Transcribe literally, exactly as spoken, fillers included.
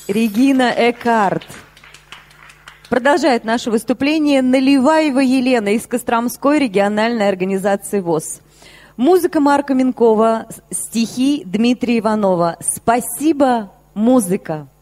Регина Экарт. Продолжает наше выступление Наливаева Елена из Костромской региональной организации ВОС. Музыка Марка Минкова, стихи Дмитрия Иванова. Спасибо, музыка.